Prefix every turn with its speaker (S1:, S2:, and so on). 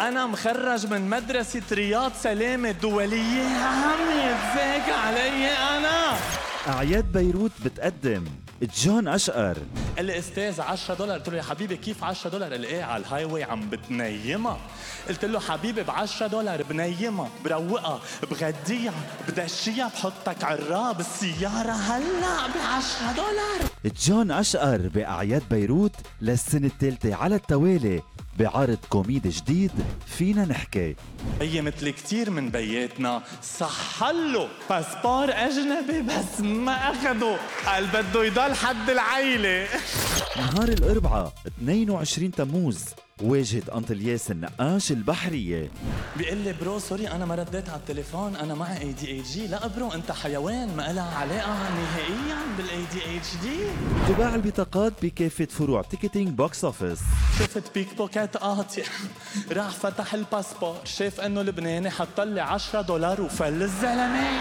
S1: أنا مخرج من مدرسة رياض سلامة الدولية، عم يتزاك علي أنا.
S2: أعياد بيروت بتقدم جون أشقر.
S1: قال لي استاذ $10. قلت له يا حبيبي كيف $10؟ قال لي ايه على الهاي واي عم بتنيمها. قلت له حبيبي $10 بنيمها بروقها بغديها بدشيها بحطك عراب السيارة هلا $10.
S2: جون أشقر بأعياد بيروت للسنة الثالثة على التوالي بعرض كوميدي جديد فينا نحكي.
S1: هي مثل كتير من بياتنا صحله باسبور أجنبي بس ما أخده، قال بده يضل حد العيلة.
S2: نهار الأربعاء 22 تموز واجهة أنطلياس النقاش البحرية.
S1: بيقول لي برو سوري أنا ما رديت على التليفون، أنا معي ADHD. لا برو أنت حيوان ما لها علاقة نهائيا بالADHD.
S2: تباع البطاقات بكافة فروع تيكتينج بوكس أوفيس.
S1: شفت بيك بوكيت قاطع راح فتح الباسبور شاف انه لبناني حط لي $10 وفل الزلمه.